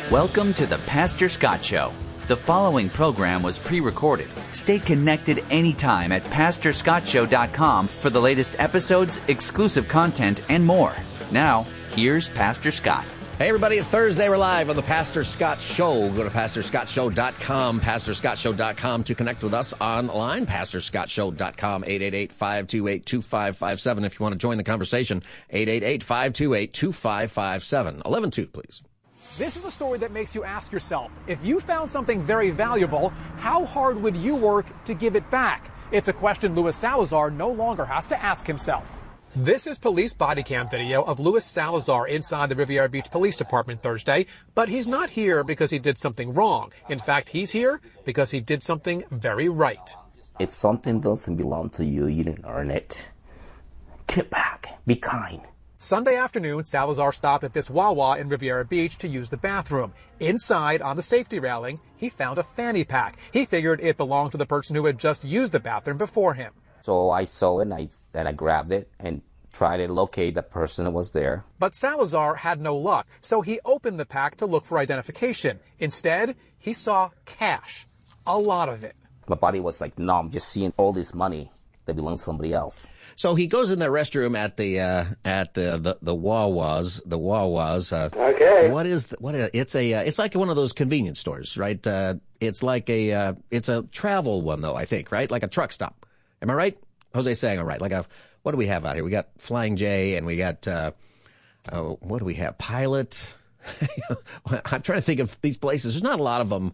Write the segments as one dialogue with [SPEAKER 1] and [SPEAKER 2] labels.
[SPEAKER 1] Welcome to the Pastor Scott Show. The following program was pre-recorded. Stay connected anytime at PastorScottShow.com for the latest episodes, exclusive content, and more. Now, here's Pastor Scott.
[SPEAKER 2] Hey everybody, it's Thursday. We're live on the Pastor Scott Show. Go to PastorScottShow.com, PastorScottShow.com to connect with us online. PastorScottShow.com, 888-528-2557 if you want to join the conversation. 888-528-2557. 11-2, please.
[SPEAKER 3] This is a story that makes you ask yourself, if you found something very valuable, how hard would you work to give it back? It's a question Luis Salazar no longer has to ask himself. This is police body cam video of Luis Salazar inside the Riviera Beach Police Department Thursday, but he's not here because he did something wrong. In fact, he's here because he did something very right.
[SPEAKER 4] If something doesn't belong to you, you didn't earn it. Get back. Be kind.
[SPEAKER 3] Sunday afternoon, Salazar stopped at this Wawa in Riviera Beach to use the bathroom. Inside, on the safety railing, he found a fanny pack. He figured it belonged to the person who had just used the bathroom before him.
[SPEAKER 4] So I saw it and I grabbed it and tried to locate the person that was there.
[SPEAKER 3] But Salazar had no luck, so he opened the pack to look for identification. Instead, he saw cash. A lot of it.
[SPEAKER 4] My body was like numb, just seeing all this money that belonged to somebody else.
[SPEAKER 2] So he goes in the restroom at the Wawas. The Wawas.
[SPEAKER 5] Okay.
[SPEAKER 2] It's like one of those convenience stores, right? It's a travel one though, I think, right? Like a truck stop. Am I right? Jose saying all right. What do we have out here? We got Flying J and we got what do we have? Pilot. I'm trying to think of these places. There's not a lot of them.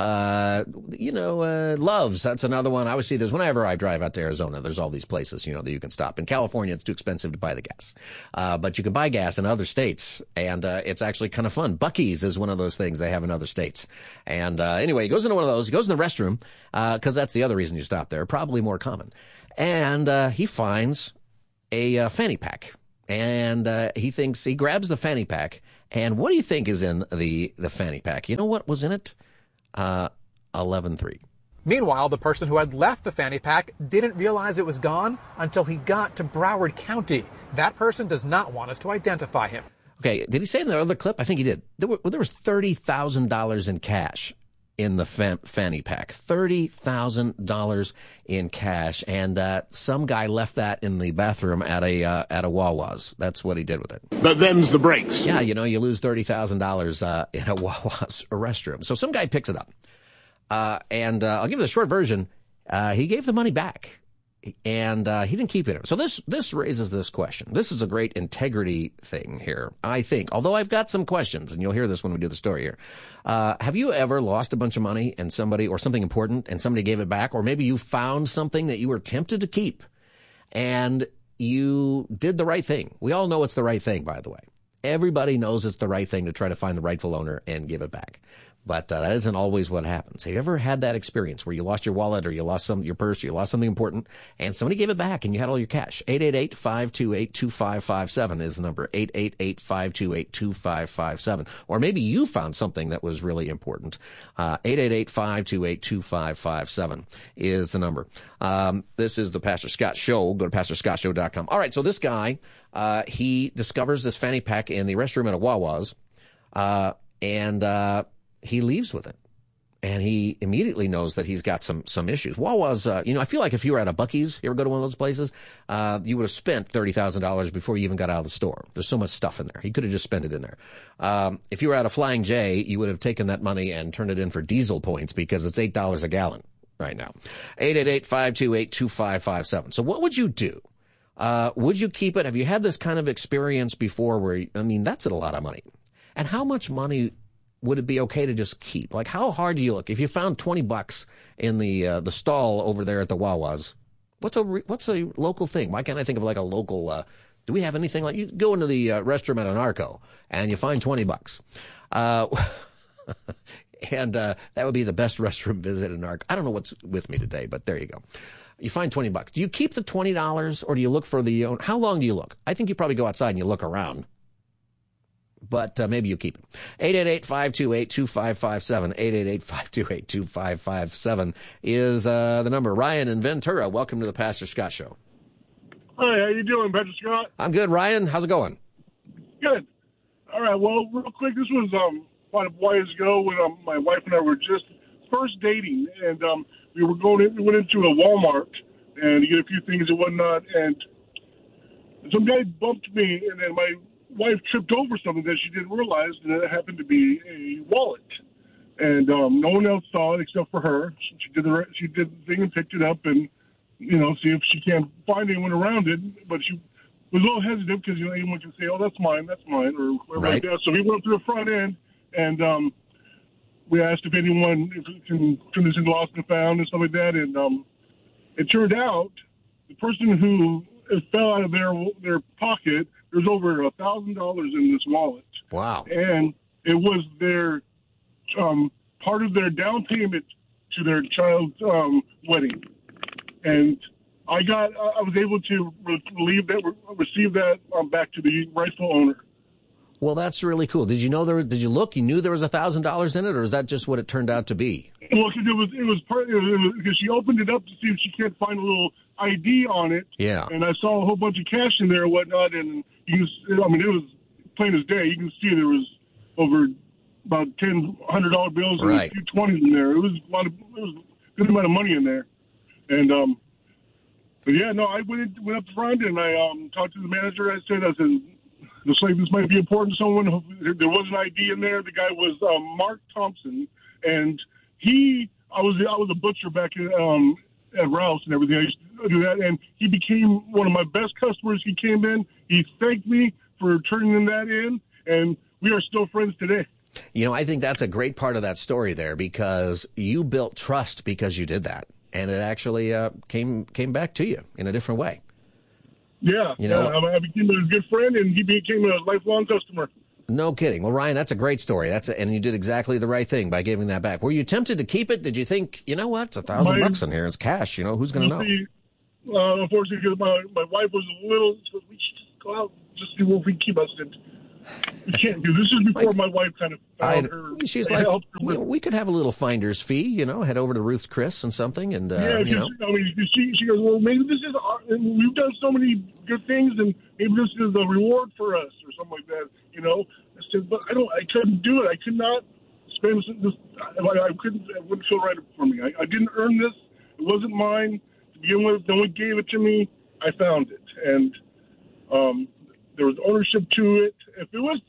[SPEAKER 2] Loves. That's another one. I always see this whenever I drive out to Arizona. There's all these places, that you can stop. In California, it's too expensive to buy the gas. But you can buy gas in other states, and it's actually kind of fun. Buc-ee's is one of those things they have in other states. And anyway, he goes into one of those. He goes in the restroom because that's the other reason you stop there, probably more common. And he finds a fanny pack. And he grabs the fanny pack. And what do you think is in the fanny pack? You know what was in it? 11-3.
[SPEAKER 3] Meanwhile, the person who had left the fanny pack didn't realize it was gone until he got to Broward County. That person does not want us to identify him.
[SPEAKER 2] Okay, did he say in the other clip? I think he did. There was $30,000 in cash in the fanny pack. $30,000 in cash, and some guy left that in the bathroom at a Wawa's. That's what he did with it.
[SPEAKER 5] But them's the breaks.
[SPEAKER 2] Yeah, you lose $30,000 in a Wawa's restroom. So some guy picks it up, and I'll give you the short version. He gave the money back, and he didn't keep it. So this raises this question. This is a great integrity thing here, I think. Although I've got some questions, and you'll hear this when we do the story here. Have you ever lost a bunch of money and somebody or something important and somebody gave it back? Or maybe you found something that you were tempted to keep and you did the right thing. We all know it's the right thing, by the way. Everybody knows it's the right thing to try to find the rightful owner and give it back. But that isn't always what happens. Have you ever had that experience where you lost your wallet or you lost your purse, or you lost something important, and somebody gave it back and you had all your cash? 888-528-2557 is the number. 888-528-2557. Or maybe you found something that was really important. 888-528-2557 is the number. This is the Pastor Scott Show. Go to PastorScottShow.com. All right, so this guy, he discovers this fanny pack in the restroom at a Wawa's, and he leaves with it. And he immediately knows that he's got some issues. Wawa's, I feel like if you were at a Buc-ee's, you ever go to one of those places, you would have spent $30,000 before you even got out of the store. There's so much stuff in there. He could have just spent it in there. If you were at a Flying J, you would have taken that money and turned it in for diesel points because it's $8 a gallon right now. 888-528-2557. So what would you do? Would you keep it? Have you had this kind of experience before where, that's a lot of money. And how much money would it be okay to just keep? Like, how hard do you look? If you found $20 in the stall over there at the Wawa's, what's a local thing? Why can't I think of like a local? Do we have anything like you go into the restroom at an Arco and you find $20? And that would be the best restroom visit in Arco. I don't know what's with me today, but there you go. You find $20. Do you keep the $20 or do you look for the? How long do you look? I think you probably go outside and you look around. But maybe you keep it. 888-528-2557. 888-528-2557 is the number. Ryan in Ventura, welcome to the Pastor Scott Show.
[SPEAKER 5] Hi, how you doing, Pastor Scott?
[SPEAKER 2] I'm good, Ryan. How's it going?
[SPEAKER 5] Good. All right, well, real quick, this was quite a while ago when my wife and I were just first dating, and we went into a Walmart and to get a few things and whatnot, and some guy bumped me, and then my wife tripped over something that she didn't realize, and it happened to be a wallet. And no one else saw it except for her. She did the thing and picked it up, and see if she can't find anyone around it. But she was a little hesitant because anyone can say, "Oh, that's mine," or whatever like that. So we went up to the front end, and we asked if we can turn this into lost and found and stuff like that. And it turned out the person who it fell out of their pocket. There's over $1,000 in this wallet.
[SPEAKER 2] Wow!
[SPEAKER 5] And it was their part of their down payment to their child's wedding. And I was able to receive that back to the rightful owner.
[SPEAKER 2] Well, that's really cool. Did you know did you look? You knew there was $1,000 in it, or is that just what it turned out to be?
[SPEAKER 5] Well, it was because she opened it up to see if she can't find a little ID on it.
[SPEAKER 2] Yeah.
[SPEAKER 5] And I saw a whole bunch of cash in there and whatnot, and it was plain as day. You can see there was over about $10, $100 bills and a few 20s in there. It was a good amount of money in there. And but yeah, no, I went up front and I talked to the manager. I said, looks like this might be important to someone. There was an ID in there. The guy was Mark Thompson, and I was a butcher back at Rouse and everything. I used to do that, and he became one of my best customers. He came in, he thanked me for turning that in, and we are still friends today.
[SPEAKER 2] I think that's a great part of that story there, because you built trust because you did that, and it actually came back to you in a different way.
[SPEAKER 5] Yeah, I became a good friend, and he became a lifelong customer.
[SPEAKER 2] No kidding. Well, Ryan, that's a great story. And you did exactly the right thing by giving that back. Were you tempted to keep it? Did you think, it's $1,000 in here, it's cash, who's going to know?
[SPEAKER 5] Unfortunately, because my wife was a little, we should just go out, just see what we can keep us in. We can't do this. Is before my wife kind of found her.
[SPEAKER 2] She's like, we could have a little finder's fee, head over to Ruth Chris and something, and
[SPEAKER 5] she goes, well, maybe this is. We've done so many good things, and maybe this is a reward for us, or something like that. I said, but I couldn't do it. I could not spend this. I couldn't. It wouldn't feel right for me. I didn't earn this. It wasn't mine to begin with. No one gave it to me. I found it, and there was ownership to it. If it was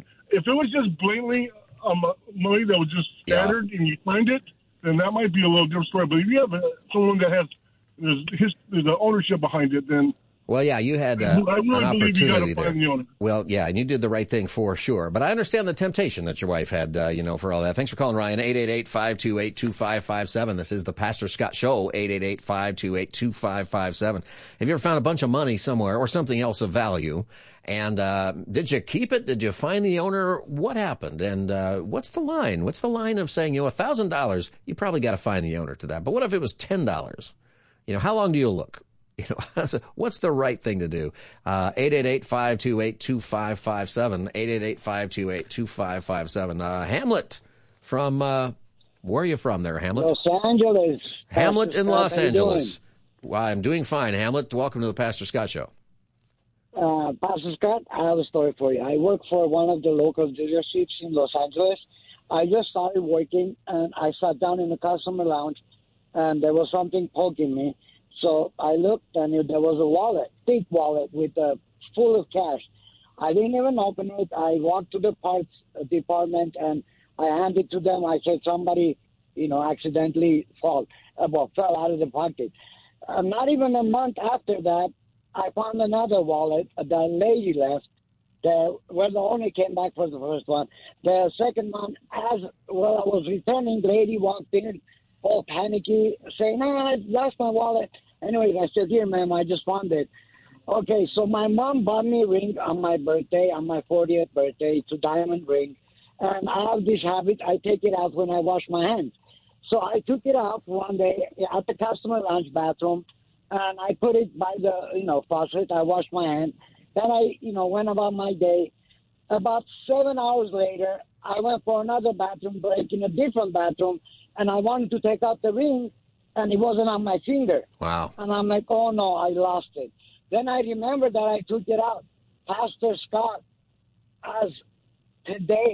[SPEAKER 5] just blatantly money that was just scattered and you find it, then that might be a little different story. But if you have someone that has there's the ownership behind it, then
[SPEAKER 2] well, yeah, you had
[SPEAKER 5] I really
[SPEAKER 2] an
[SPEAKER 5] believe you
[SPEAKER 2] opportunity
[SPEAKER 5] got to find the owner.
[SPEAKER 2] Well, yeah, and you did the right thing for sure. But I understand the temptation that your wife had, for all that. Thanks for calling, Ryan. 888-528-2557. This is the Pastor Scott Show. 888-528-2557. Have you ever found a bunch of money somewhere or something else of value? And did you keep it? Did you find the owner? What happened? And what's the line? What's the line of saying, $1,000, you probably got to find the owner to that. But what if it was $10? How long do you look? What's the right thing to do? 888-528-2557. 888-528-2557. Hamlet from, where are you from there, Hamlet?
[SPEAKER 6] Los Angeles.
[SPEAKER 2] Hamlet in Los Angeles. Well, I'm doing fine, Hamlet. Welcome to the Pastor Scott Show.
[SPEAKER 6] Pastor Scott, I have a story for you. I work for one of the local dealerships in Los Angeles. I just started working, and I sat down in the customer lounge, and there was something poking me. So I looked, and there was a wallet, big wallet, full of cash. I didn't even open it. I walked to the parts department, and I handed it to them. I said somebody, accidentally fell out of the pocket. Not even a month after that, I found another wallet that a lady left. The owner came back for the first one. The second one, I was returning, the lady walked in, all panicky, saying, "No, I lost my wallet." Anyways, I said, "Here, ma'am, I just found it." Okay, so my mom bought me a ring on my birthday, on my 40th birthday. It's a diamond ring. And I have this habit, I take it out when I wash my hands. So I took it out one day at the customer lounge bathroom, and I put it by the, faucet. I washed my hands. Then I, went about my day. About 7 hours later, I went for another bathroom break in a different bathroom, and I wanted to take out the ring, and it wasn't on my finger.
[SPEAKER 2] Wow.
[SPEAKER 6] And I'm like, oh, no, I lost it. Then I remembered that I took it out. Pastor Scott, as today,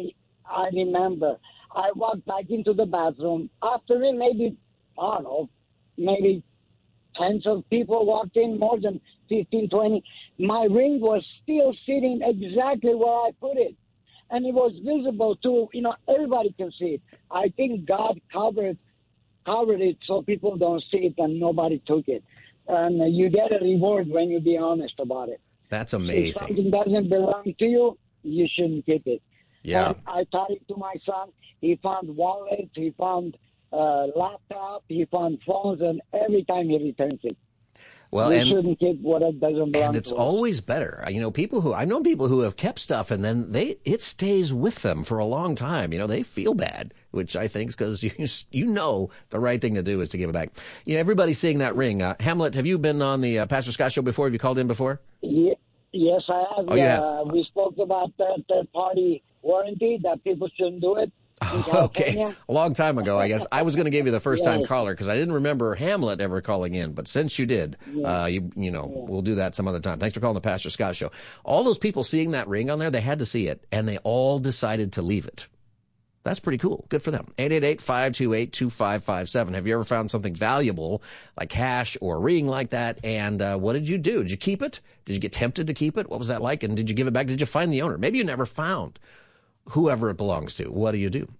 [SPEAKER 6] I remember. I walked back into the bathroom. After it, maybe, I don't know, maybe tens of people walked in, more than 15, 20. My ring was still sitting exactly where I put it. And it was visible to, everybody can see it. I think God covered it so people don't see it and nobody took it. And you get a reward when you be honest about it.
[SPEAKER 2] That's amazing.
[SPEAKER 6] If something doesn't belong to you, you shouldn't keep it.
[SPEAKER 2] Yeah.
[SPEAKER 6] And I taught it to my son. He found wallets, he found laptop, he found phones, and every time he returns it.
[SPEAKER 2] Well,
[SPEAKER 6] you shouldn't keep what it doesn't belong
[SPEAKER 2] and it's
[SPEAKER 6] to
[SPEAKER 2] always better. I've known people who have kept stuff and then it stays with them for a long time. They feel bad, which I think is because the right thing to do is to give it back. Everybody's seeing that ring. Hamlet, have you been on the Pastor Scott Show before? Have you called in before?
[SPEAKER 6] Yeah, yes, I have.
[SPEAKER 2] Oh, you have?
[SPEAKER 6] We spoke about that third-party warranty, that people shouldn't do it.
[SPEAKER 2] Okay, a long time ago, I guess. I was going to give you the first-time caller because I didn't remember Hamlet ever calling in, but since you did, we'll do that some other time. Thanks for calling the Pastor Scott Show. All those people seeing that ring on there, they had to see it, and they all decided to leave it. That's pretty cool. Good for them. 888-528-2557. Have you ever found something valuable, like cash or a ring like that, and what did you do? Did you keep it? Did you get tempted to keep it? What was that like, and did you give it back? Did you find the owner? Maybe you never found whoever it belongs to. What do you do?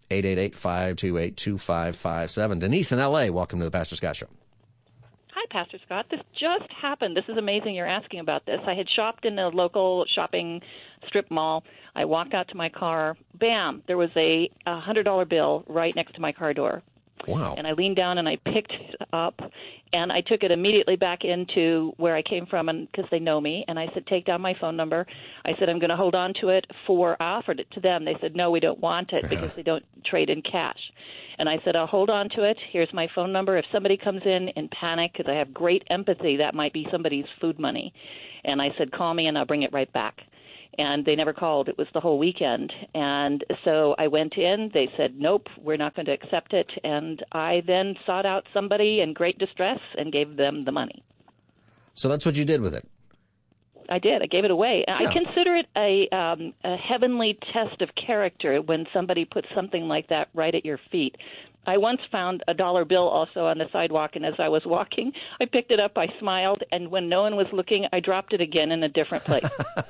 [SPEAKER 2] 888-528-2557. Denise in L.A., welcome to the Pastor Scott Show.
[SPEAKER 7] Hi, Pastor Scott. This just happened. This is amazing you're asking about this. I had shopped in a local shopping strip mall. I walked out to my car. Bam, there was a $100 bill right next to my car door.
[SPEAKER 2] Wow.
[SPEAKER 7] And I leaned down and I picked it up, and I took it immediately back into where I came from, and because they know me. And I said, take down my phone number. I said, I'm going to hold on to it I offered it to them. They said, no, we don't want it because they don't trade in cash. And I said, I'll hold on to it. Here's my phone number. If somebody comes in panic, because I have great empathy, that might be somebody's food money. And I said, call me and I'll bring it right back. And they never called. It was the whole weekend. And so I went in. They said, nope, we're not going to accept it. And I then sought out somebody in great distress and gave them the money.
[SPEAKER 2] So that's what you did with it?
[SPEAKER 7] I did. I gave it away.
[SPEAKER 2] Yeah.
[SPEAKER 7] I consider it a heavenly test of character when somebody puts something like that right at your feet. I once found a dollar bill also on the sidewalk, and as I was walking, I picked it up, I smiled, and when no one was looking, I dropped it again in a different place.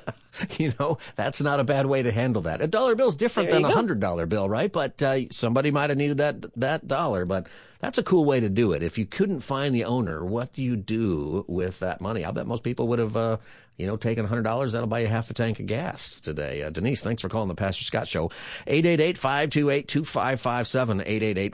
[SPEAKER 2] That's not a bad way to handle that. A dollar bill is different than a $100 bill, right? But somebody might have needed that dollar, but that's a cool way to do it. If you couldn't find the owner, what do you do with that money? I bet most people would have taken $100. That'll buy you half a tank of gas today. Denise, thanks for calling the Pastor Scott Show. 888-528-2557,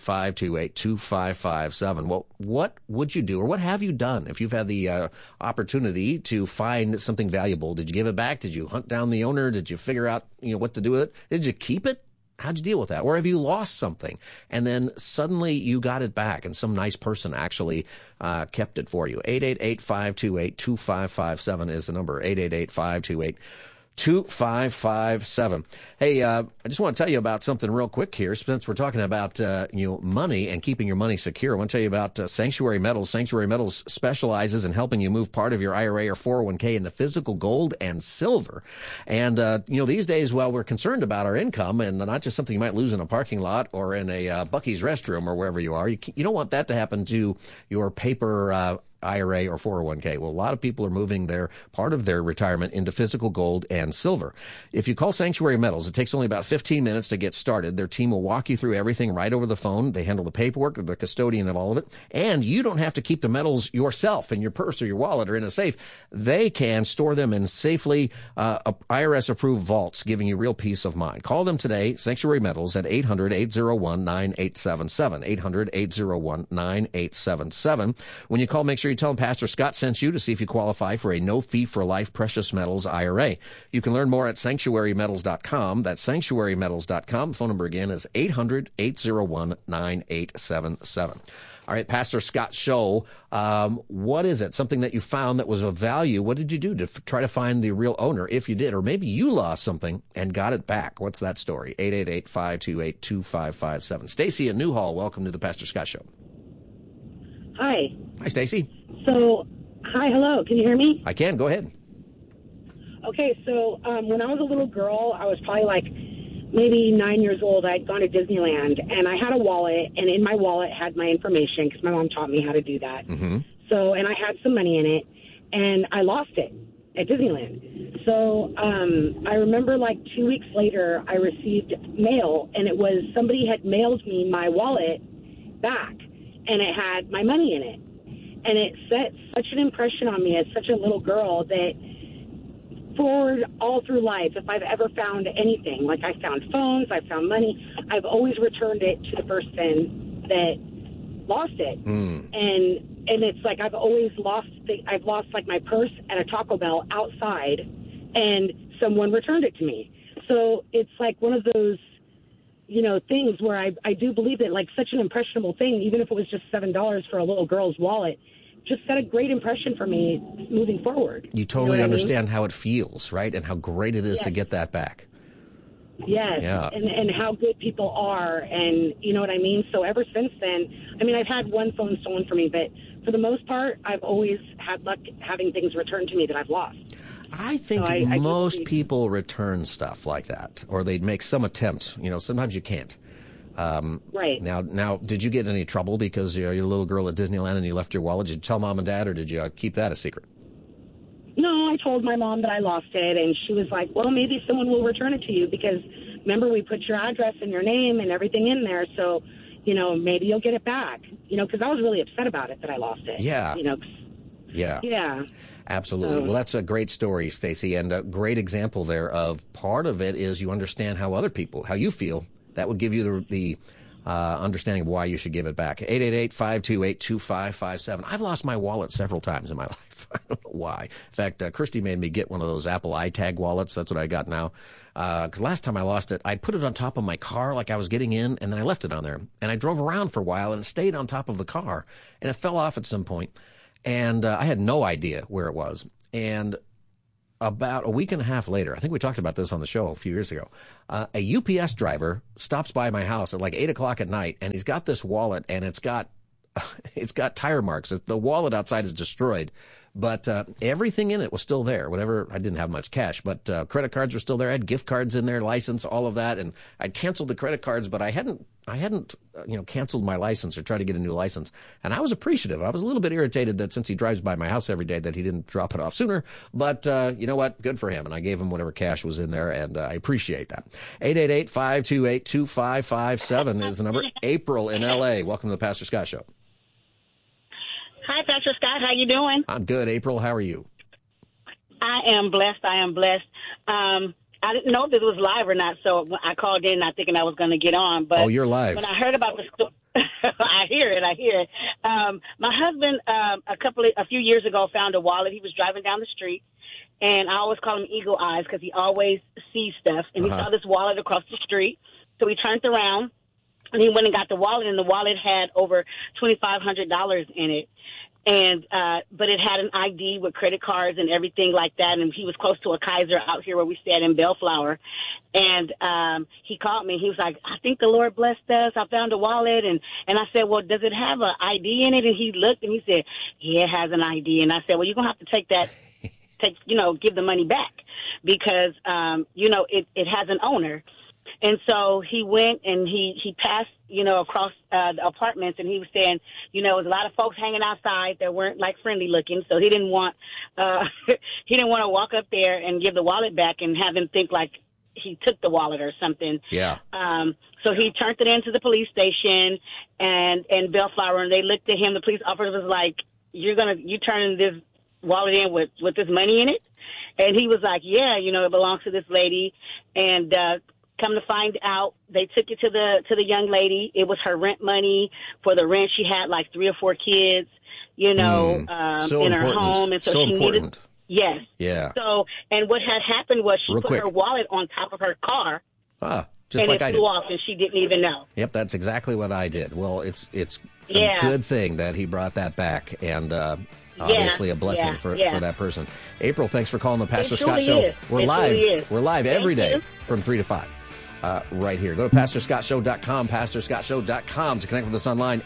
[SPEAKER 2] 888-528-2557. Well, what would you do, or what have you done if you've had the opportunity to find something valuable? Did you give it back? Did you hunt down the owner? Did you figure out what to do with it? Did you keep it? How'd you deal with that? Or have you lost something and then suddenly you got it back and some nice person actually kept it for you? 888-528-2557 is the number. 888-528-2557. Hey, I just want to tell you about something real quick here. Since we're talking about money and keeping your money secure, I want to tell you about Sanctuary Metals. Sanctuary Metals specializes in helping you move part of your IRA or 401k into physical gold and silver. And these days, while we're concerned about our income and not just something you might lose in a parking lot or in a Buc-ee's restroom or wherever you are, you don't want that to happen to your paper IRA or 401k. Well, a lot of people are moving part of their retirement into physical gold and silver. If you call Sanctuary Metals, it takes only about 15 minutes to get started. Their team will walk you through everything right over the phone. They handle the paperwork. They're the custodian of all of it. And you don't have to keep the metals yourself in your purse or your wallet or in a safe. They can store them in safely IRS-approved vaults, giving you real peace of mind. Call them today, Sanctuary Metals, at 800-801-9877, 800-801-9877. When you call, make sure you tell them Pastor Scott sent you to see if you qualify for a no-fee-for-life precious metals IRA. You can learn more at sanctuarymetals.com. That's sanctuarymetals.com. Phone number again is 800-801-9877. All right, Pastor Scott Show, what is it? Something that you found that was of value. What did you do to try to find the real owner, if you did? Or maybe you lost something and got it back. What's that story? 888-528-2557. Stacy in Newhall, welcome to the Pastor Scott Show.
[SPEAKER 8] Hi.
[SPEAKER 2] Hi, Stacy.
[SPEAKER 8] Hello. Can you hear me?
[SPEAKER 2] I can. Go ahead.
[SPEAKER 8] Okay, so when I was a little girl, I was probably like maybe 9 years old, I'd gone to Disneyland, and I had a wallet, and in my wallet had my information because my mom taught me how to do that.
[SPEAKER 2] Mm-hmm.
[SPEAKER 8] So, and I had some money in it, and I lost it at Disneyland. So I remember like 2 weeks later, I received mail, and it was somebody had mailed me my wallet back, and it had my money in it. And it set such an impression on me as such a little girl that forward all through life, if I've ever found anything, like I found phones, I found money, I've always returned it to the person that lost it. And it's like I've always I've lost like my purse at a Taco Bell outside, and someone returned it to me. So it's like one of those, you know, things where I do believe that like such an impressionable thing, even if it was just $7 for a little girl's wallet, just set a great impression for me moving forward.
[SPEAKER 2] You totally understand
[SPEAKER 8] I mean?
[SPEAKER 2] how it feels, right? And how great it is to get that back.
[SPEAKER 8] Yes,
[SPEAKER 2] yeah.
[SPEAKER 8] and how good people are, and you know what I mean? So ever since then, I mean, I've had one phone stolen from me, but for the most part, I've always had luck having things returned to me that I've lost.
[SPEAKER 2] I think so most people return stuff like that, or they'd make some attempt. You know, sometimes you can't.
[SPEAKER 8] Right.
[SPEAKER 2] Now, did you get in any trouble because you're a little girl at Disneyland and you left your wallet? Did you tell mom and dad, or did you keep that a secret?
[SPEAKER 8] No, I told my mom that I lost it, and she was like, well, maybe someone will return it to you because, remember, we put your address and your name and everything in there, so, you know, maybe you'll get it back. You know, because I was really upset about it that I lost it.
[SPEAKER 2] Yeah.
[SPEAKER 8] You know.
[SPEAKER 2] Yeah.
[SPEAKER 8] Yeah.
[SPEAKER 2] Absolutely. Well, that's a great story, Stacey, and a great example there of part of it is you understand how other people, how you feel. That would give you the understanding of why you should give it back. 888-528-2557. I've lost my wallet several times in my life. I don't know why. In fact, Christy made me get one of those Apple iTag wallets. That's what I got now. Because last time I lost it, I put it on top of my car like I was getting in, and then I left it on there. And I drove around for a while, and it stayed on top of the car. And it fell off at some point. And I had no idea where it was. And about a week and a half later, I think we talked about this on the show a few years ago, a UPS driver stops by my house at like 8 o'clock at night, and he's got this wallet, and it's got tire marks. The wallet outside is destroyed, but everything in it was still there. Whatever, I didn't have much cash, but credit cards were still there. I had gift cards in there, license, all of that, and I'd canceled the credit cards, but I hadn't canceled my license or tried to get a new license. And I was appreciative. I was a little bit irritated that since he drives by my house every day that he didn't drop it off sooner. But you know what? Good for him. And I gave him whatever cash was in there, and I appreciate that. 888-528-2557 is the number. April in L.A. Welcome to the Pastor Scott Show.
[SPEAKER 9] Hi, Pastor Scott. How you doing?
[SPEAKER 2] I'm good. April, how are you?
[SPEAKER 9] I am blessed. I didn't know if this was live or not, so I called in not thinking I was going to get on. But
[SPEAKER 2] oh, you're live.
[SPEAKER 9] When I heard about the story, I hear it. My husband, a few years ago, found a wallet. He was driving down the street, and I always call him Eagle Eyes because he always sees stuff. And he saw this wallet across the street, so he turned around, and he went and got the wallet, and the wallet had over $2,500 in it. And, but it had an ID with credit cards and everything like that. And he was close to a Kaiser out here where we stayed in Bellflower. And, he called me. He was like, I think the Lord blessed us. I found a wallet. And I said, well, does it have an ID in it? And he looked and he said, yeah, it has an ID. And I said, well, you're going to have to give the money back because, it has an owner. And so he went and he passed, across the apartments, and he was saying, there was a lot of folks hanging outside that weren't like friendly looking. So he didn't want to walk up there and give the wallet back and have him think like he took the wallet or something.
[SPEAKER 2] Yeah.
[SPEAKER 9] So he turned it into the police station and Bellflower, and they looked at him. The police officer was like, you turning this wallet in with this money in it? And he was like, yeah, it belongs to this lady. And, come to find out, they took it to the young lady. It was her rent money for the rent. She had like 3 or 4 kids,
[SPEAKER 2] so
[SPEAKER 9] in her home, and so she
[SPEAKER 2] important.
[SPEAKER 9] needed. Yes.
[SPEAKER 2] Yeah.
[SPEAKER 9] So, and what had happened was she put her wallet on top of her car.
[SPEAKER 2] Just
[SPEAKER 9] and
[SPEAKER 2] like I did.
[SPEAKER 9] It flew off, and she didn't even know.
[SPEAKER 2] Yep, that's exactly what I did. Well, it's a good thing that he brought that back, and obviously a blessing for that person. April, thanks for calling the Pastor Scott Show. We're live. We're live every day from 3 to 5. Right here. Go to PastorScottShow.com, PastorScottShow.com to connect with us online,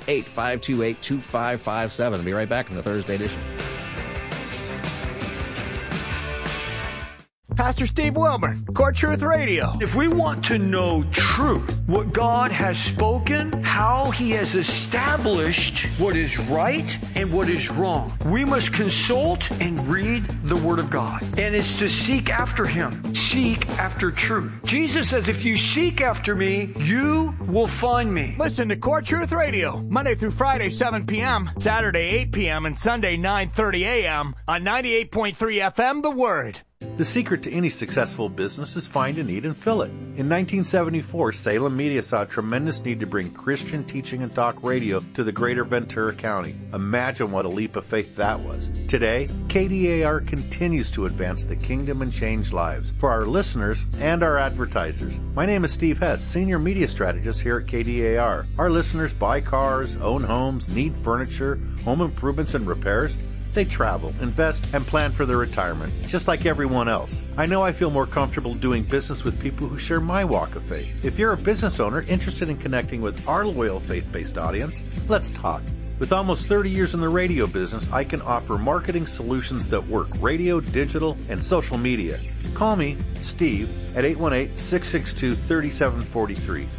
[SPEAKER 2] 888-528-2557. I'll be right back in the Thursday edition.
[SPEAKER 10] Pastor Steve Wilmer, Core Truth Radio. If we want to know truth, what God has spoken, how He has established what is right and what is wrong, we must consult and read the Word of God. And it's to seek after Him, seek after truth. Jesus says, if you seek after me, you will find me. Listen to Core Truth Radio, Monday through Friday, 7 p.m., Saturday, 8 p.m., and Sunday, 9:30 a.m. on 98.3 FM, The Word.
[SPEAKER 11] The secret to any successful business is find a need and fill it. In 1974, Salem Media saw a tremendous need to bring Christian teaching and talk radio to the greater Ventura County. Imagine what a leap of faith that was. Today, KDAR continues to advance the kingdom and change lives for our listeners and our advertisers. My name is Steve Hess, Senior Media Strategist here at KDAR. Our listeners buy cars, own homes, need furniture, home improvements and repairs. They travel, invest, and plan for their retirement, just like everyone else. I know I feel more comfortable doing business with people who share my walk of faith. If you're a business owner interested in connecting with our loyal faith-based audience, let's talk. With almost 30 years in the radio business, I can offer marketing solutions that work: radio, digital, and social media. Call me, Steve, at 818-662-3743.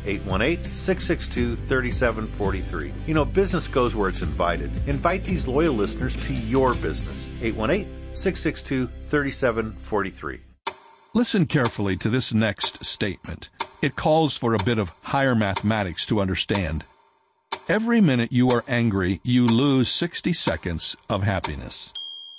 [SPEAKER 11] 818-662-3743. You know, business goes where it's invited. Invite these loyal listeners to your business. 818-662-3743.
[SPEAKER 12] Listen carefully to this next statement. It calls for a bit of higher mathematics to understand. Every minute you are angry, you lose 60 seconds of happiness.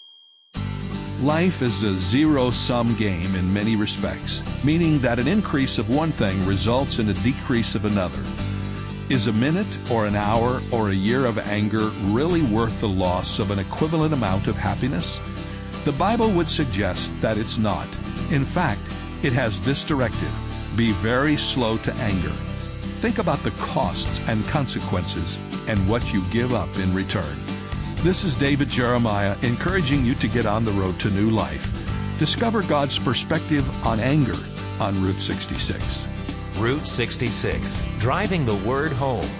[SPEAKER 12] Life is a zero-sum game in many respects, meaning that an increase of one thing results in a decrease of another. Is a minute or an hour or a year of anger really worth the loss of an equivalent amount of happiness? The Bible would suggest that it's not. In fact, it has this directive: be very slow to anger. Think about the costs and consequences and what you give up in return. This is David Jeremiah encouraging you to get on the road to new life. Discover God's perspective on anger on Route 66.
[SPEAKER 13] Route 66, driving the word home.